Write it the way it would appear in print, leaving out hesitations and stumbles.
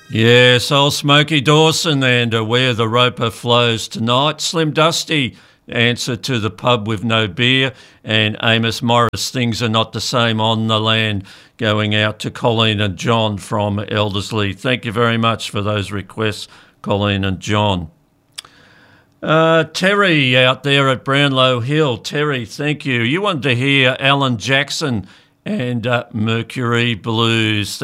Yes, old Smoky Dawson and Where the Roper Flows Tonight. Slim Dusty, Answer to the Pub with No Beer. And Amos Morris, Things Are Not the Same on the Land, going out to Colleen and John from Elderslie. Thank you very much for those requests, Colleen and John. Terry out there at Brownlow Hill. Terry, thank you. You wanted to hear Alan Jackson and Mercury Blues.